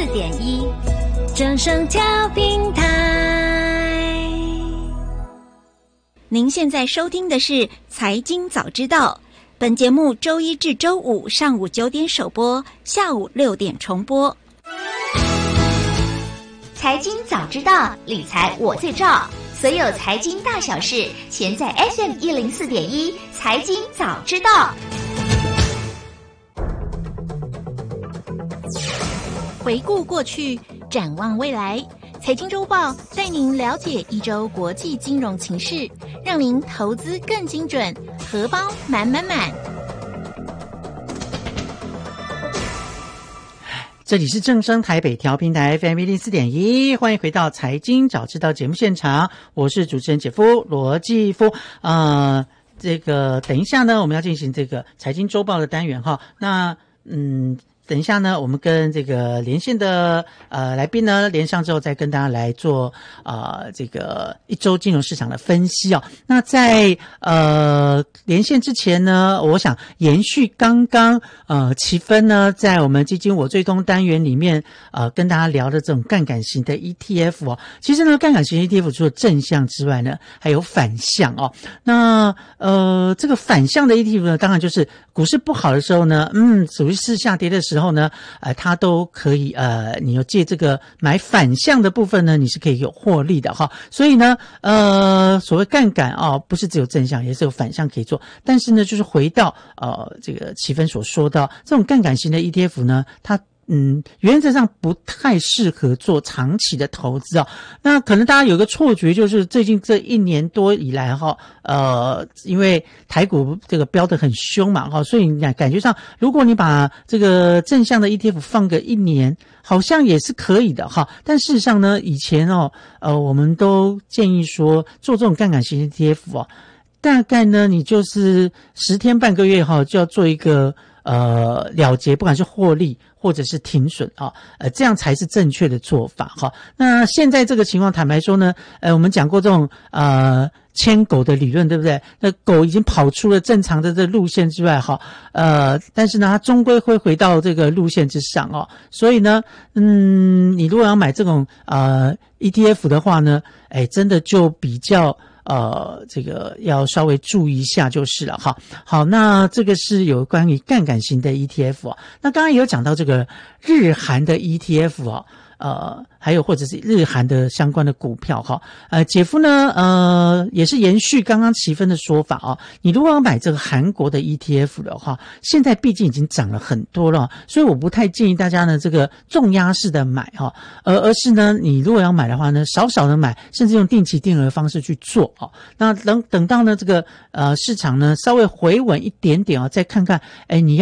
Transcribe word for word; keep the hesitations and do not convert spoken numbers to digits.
点一，正声调频台。 您现在收听的是《财经早知道》，本节目周一至周五上午九点首播，下午六点重播。 财经早知道，理财我最照。所有财经大小事，全在 F M 一零四点一财经早知道。 回顾过去，展望未来，财经周报带您了解一周国际金融情势，让您投资更精准，荷包满满满。 这里是正声台北调频台 F M 一零四点一，欢迎回到财经早知道节目现场，我是主持人姐夫罗继夫。呃，这个等一下呢，我们要进行这个财经周报的单元哈。那嗯。等一下呢，我们跟这个连线的呃来宾呢连上之后，再跟大家来做呃这个一周金融市场的分析哦。那在呃连线之前呢，我想延续刚刚呃齐芬呢在我们基金我最东单元里面呃跟大家聊的这种杠杆型的 E T F 哦。其实呢，杠杆型 E T F 除了正向之外呢，还有反向哦。那呃这个反向的 E T F 呢，当然就是股市不好的时候呢，嗯，股市下跌的时候。然后呢，呃，它都可以，呃，你有借这个买反向的部分呢，你是可以有获利的哈。所以呢，呃，所谓杠杆啊、哦，不是只有正向，也是有反向可以做。但是呢，就是回到呃这个齐芬所说到，这种杠杆型的 E T F 呢，它嗯，原则上不太适合做长期的投资啊。那可能大家有个错觉，就是最近这一年多以来哈，呃，因为台股这个飙得很凶嘛哈，所以你感觉上，如果你把这个正向的 E T F 放个一年，好像也是可以的哈。但事实上呢，以前哦，呃，我们都建议说做这种杠杆型 E T F 哦，大概呢，你就是十天半个月哈，就要做一个呃了结，不管是获利或者是停损啊，呃，这样才是正确的做法哈。那现在这个情况，坦白说呢，呃，我们讲过这种呃牵狗的理论，对不对？那狗已经跑出了正常的这路线之外哈，呃，但是呢，它终归会回到这个路线之上哦。所以呢，嗯，你如果要买这种呃 E T F 的话呢，哎，真的就比较。呃，这个要稍微注意一下就是了哈。好，那这个是有关于杠杆型的 E T F 啊。那刚刚也有讲到这个日韩的 E T F 啊，呃，还有或者是日韩的相关的股票哈。呃，姐夫呢，呃，也是延续刚刚齐芬的说法啊。你如果要买这个韩国的 E T F 的话，现在毕竟已经涨了很多了，所以我不太建议大家呢这个重压式的买哈，而而是呢，你如果要买的话呢，少少的买，甚至用定期定额的方式去做。哦，那等等到呢这个呃市场呢稍微回稳一点点啊，再看看，哎，你要